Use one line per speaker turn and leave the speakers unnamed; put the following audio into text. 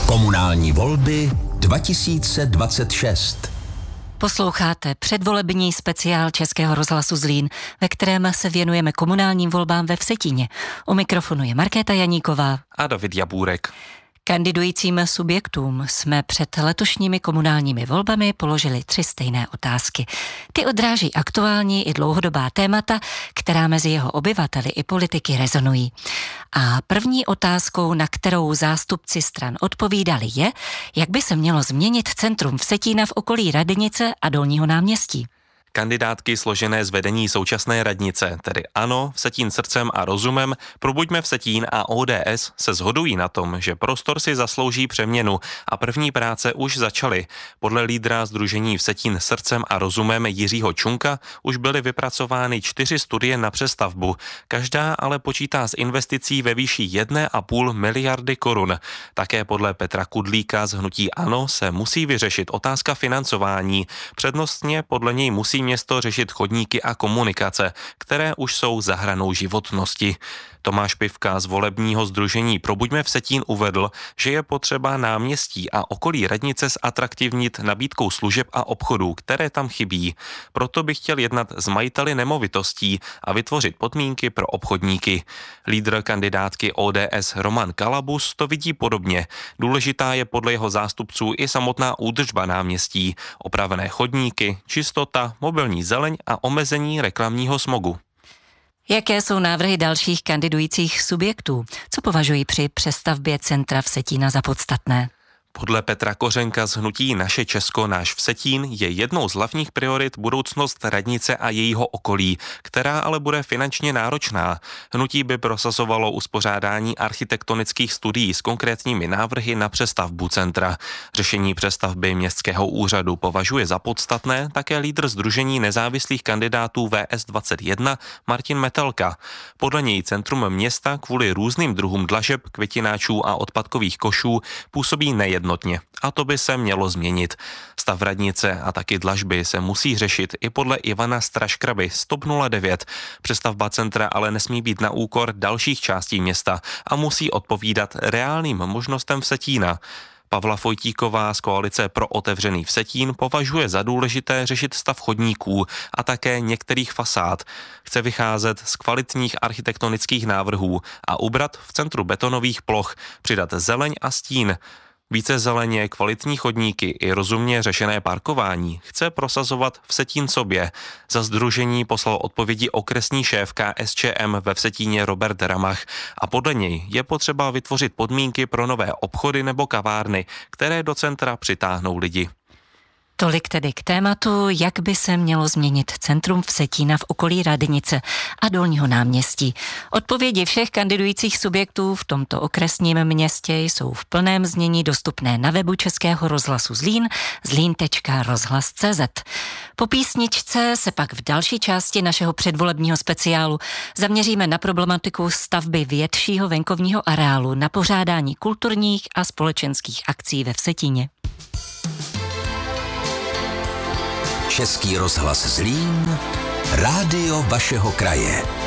Komunální volby 2026.
Posloucháte předvolební speciál Českého rozhlasu Zlín, ve kterém se věnujeme komunálním volbám ve Vsetíně. U mikrofonu je Markéta Janíková
a David Jabůrek.
Kandidujícím subjektům jsme před letošními komunálními volbami položili 3 stejné otázky. Ty odráží aktuální i dlouhodobá témata, která mezi jeho obyvateli i politiky rezonují. A první otázkou, na kterou zástupci stran odpovídali, je, jak by se mělo změnit centrum Vsetína v okolí Radnice a Dolního náměstí.
Kandidátky složené z vedení současné radnice, tedy ANO, Vsetín srdcem a rozumem, Probuďme Vsetín a ODS se shodují na tom, že prostor si zaslouží přeměnu a první práce už začaly. Podle lídra sdružení Vsetín srdcem a rozumem Jiřího Čunka už byly vypracovány 4 studie na přestavbu. Každá ale počítá s investicí ve výši 1,5 miliardy korun. Také podle Petra Kudlíka z hnutí ANO se musí vyřešit otázka financování. Přednostně podle něj musí město řešit chodníky a komunikace, které už jsou za hranou životnosti. Tomáš Pivka z volebního sdružení Probuďme Vsetín uvedl, že je potřeba náměstí a okolí radnice zatraktivnit nabídkou služeb a obchodů, které tam chybí. Proto by chtěl jednat s majiteli nemovitostí a vytvořit podmínky pro obchodníky. Lídr kandidátky ODS Roman Kalabus to vidí podobně. Důležitá je podle jeho zástupců i samotná údržba náměstí, opravené chodníky, čistota, mobilní zeleň a omezení reklamního smogu.
Jaké jsou návrhy dalších kandidujících subjektů? Co považují při přestavbě centra Vsetína za podstatné?
Podle Petra Kořenka z hnutí Naše Česko, náš Vsetín je jednou z hlavních priorit budoucnost radnice a jejího okolí, která ale bude finančně náročná. Hnutí by prosazovalo uspořádání architektonických studií s konkrétními návrhy na přestavbu centra. Řešení přestavby městského úřadu považuje za podstatné také lídr sdružení nezávislých kandidátů VS21 Martin Metelka. Podle něj centrum města kvůli různým druhům dlažeb, květináčů a odpadkových košů působí nejednotně. A to by se mělo změnit. Stav radnice a taky dlažby se musí řešit i podle Ivana Straškraby z TOP 09. Přestavba centra ale nesmí být na úkor dalších částí města a musí odpovídat reálným možnostem Vsetína. Pavla Fojtíková z koalice Pro otevřený Vsetín považuje za důležité řešit stav chodníků a také některých fasád. Chce vycházet z kvalitních architektonických návrhů a ubrat v centru betonových ploch, přidat zeleň a stín. Více zeleně, kvalitní chodníky i rozumně řešené parkování chce prosazovat Vsetín sobě. Za sdružení poslal odpovědi okresní šéf KSČM ve Vsetíně Robert Ramach a podle něj je potřeba vytvořit podmínky pro nové obchody nebo kavárny, které do centra přitáhnou lidi.
Tolik tedy k tématu, jak by se mělo změnit centrum Vsetína v okolí Radnice a Dolního náměstí. Odpovědi všech kandidujících subjektů v tomto okresním městě jsou v plném znění dostupné na webu Českého rozhlasu Zlín, zlín.rozhlas.cz. Po písničce se pak v další části našeho předvolebního speciálu zaměříme na problematiku stavby většího venkovního areálu na pořádání kulturních a společenských akcí ve Vsetíně.
Český rozhlas Zlín, rádio vašeho kraje.